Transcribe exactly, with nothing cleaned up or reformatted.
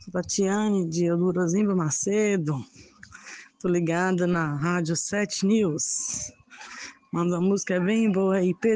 Tatiane de Eldorzinho Macedo, tô ligada na Rádio sete News. Manda uma música bem boa aí, Pedro